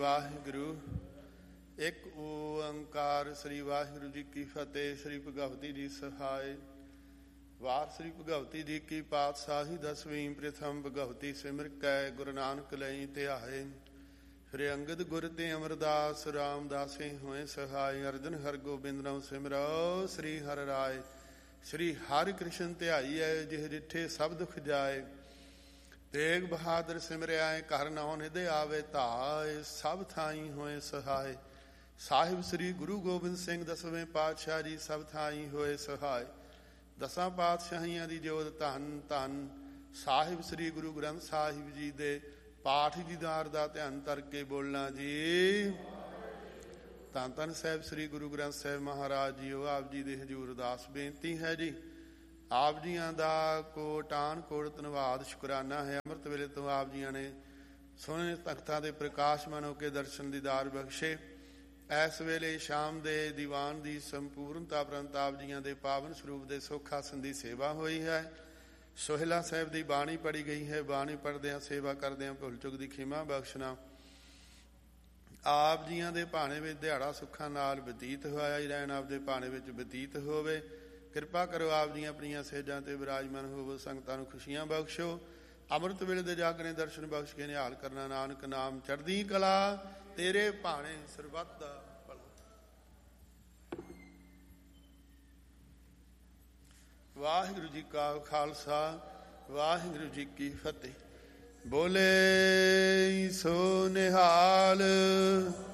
ਵਾਹਿਗੁਰੂ। ਇੱਕ ਓੰਕਾਰ। ਸ੍ਰੀ ਵਾਹਿਗੁਰੂ ਜੀ ਕੀ ਫਤਿਹ। ਸ੍ਰੀ ਭਗਵਤੀ ਜੀ ਸਹਾਇ। ਵਾਰ ਸ੍ਰੀ ਭਗਵਤੀ ਜੀ ਕੀ ਪਾਤਸ਼ਾਹੀ। 10ਵੀਂ ਪ੍ਰਥਮ ਭਗਵਤੀ ਸਿਮਰ ਕੈ ਗੁਰੂ ਨਾਨਕ ਲਈ ਧਿਆਏ। ਸ੍ਰੀ ਅੰਗਦ ਗੁਰ ਤੇ ਅਮਰਦਾਸ ਰਾਮਦਾਸੇ ਹੋਏ ਸਹਾਇ। ਅਰਜਨ ਹਰ ਗੋਬਿੰਦ ਨਾਮ ਸਿਮਰੋ ਸ੍ਰੀ ਹਰਿ ਰਾਏ। ਸ੍ਰੀ ਹਰਿ ਕ੍ਰਿਸ਼ਨ ਧਿਆਈਐ ਜਿਹ ਜਿੱਠੇ ਸਭ ਦੁਖ ਜਾਏ। ਤੇਗ ਬਹਾਦਰ ਸਿਮਰਿਆ ਘਰ ਨੌ ਨਿਧਿ ਆਵੇ ਧਾਇ। ਸਭ ਥਾਈ ਹੋਏ ਸਹਾਇ। ਸਾਹਿਬ ਸ੍ਰੀ ਗੁਰੂ ਗੋਬਿੰਦ ਸਿੰਘ 10ਵੇਂ ਪਾਤਸ਼ਾਹ ਜੀ ਸਭ ਥਾਈ ਹੋਏ ਸਹਾਇ। 10 ਪਾਤਸ਼ਾਹੀਆਂ ਦੀ ਜੋਤ ਧੰਨ ਧੰਨ ਸਾਹਿਬ ਸ੍ਰੀ ਗੁਰੂ ਗ੍ਰੰਥ ਸਾਹਿਬ ਜੀ ਦੇ ਪਾਠ ਦੀਦਾਰ ਦਾ ਧਿਆਨ ਧਰ ਕੇ ਬੋਲਣਾ ਜੀ। ਧੰਨ ਧੰਨ ਸਾਹਿਬ ਸ੍ਰੀ ਗੁਰੂ ਗ੍ਰੰਥ ਸਾਹਿਬ ਮਹਾਰਾਜ ਜੀਓ ਆਪ ਜੀ ਦੇ ਹਜ਼ੂਰ ਅਰਦਾਸ ਬੇਨਤੀ ਹੈ ਜੀ। ਆਪ ਜੀਆਂ ਦਾ ਕੋਟਾਨ ਕੋਟ ਧੰਨਵਾਦ ਸ਼ੁਕਰਾਨਾ ਹੈ। ਅੰਮ੍ਰਿਤ ਵੇਲੇ ਤੋਂ ਆਪ ਜੀਆਂ ਨੇ ਸੋਹਣੇ ਤਖਤਾਂ ਦੇ ਪ੍ਰਕਾਸ਼ਮਾਨ ਹੋ ਕੇ ਦਰਸ਼ਨ ਦੀਦਾਰ ਬਖਸ਼ੇ। ਇਸ ਵੇਲੇ ਸ਼ਾਮ ਦੇ ਦੀਵਾਨ ਦੀ ਸੰਪੂਰਨਤਾ ਉਪਰੰਤ ਆਪ ਜੀਆਂ ਦੇ ਪਾਵਨ ਸਰੂਪ ਦੇ ਸੁੱਖ ਆਸਣ ਦੀ ਸੇਵਾ ਹੋਈ ਹੈ। ਸੋਹਿਲਾ ਸਾਹਿਬ ਦੀ ਬਾਣੀ ਪੜ੍ਹੀ ਗਈ ਹੈ। ਬਾਣੀ ਪੜ੍ਹਦਿਆਂ ਸੇਵਾ ਕਰਦਿਆਂ ਭੁੱਲ ਚੁੱਕ ਦੀ ਖਿਮਾ ਬਖਸ਼ਣਾ। ਆਪ ਜੀਆਂ ਦੇ ਭਾਣੇ ਵਿੱਚ ਦਿਹਾੜਾ ਸੁੱਖਾਂ ਨਾਲ ਬਤੀਤ ਹੋਇਆ ਹੀ ਰਹਿਣ। ਆਪਦੇ ਭਾਣੇ ਵਿੱਚ ਬਤੀਤ ਹੋਵੇ। ਕਿਰਪਾ ਕਰੋ ਆਪ ਦੀਆਂ ਆਪਣੀਆਂ ਸੇਜਾਂ ਤੇ ਵਿਰਾਜਮਾਨ ਹੋਵੋ। ਸੰਗਤਾਂ ਨੂੰ ਖੁਸ਼ੀਆਂ ਬਖਸ਼ੋ। ਅੰਮ੍ਰਿਤ ਵੇਲੇ ਦੇ ਜਾਗਣੇ ਦਰਸ਼ਨ ਬਖਸ਼ ਕੇ ਨਿਹਾਲ ਕਰਨਾ। ਨਾਨਕ ਨਾਮ ਚੜ੍ਹਦੀ ਕਲਾ ਤੇਰੇ ਭਾਣੇ ਸਰਬੱਤ ਦਾ ਭਲਾ। ਵਾਹਿਗੁਰੂ ਜੀ ਕਾ ਖਾਲਸਾ ਵਾਹਿਗੁਰੂ ਜੀ ਕੀ ਫਤਿਹ। ਬੋਲੇ ਸੋ ਨਿਹਾਲ।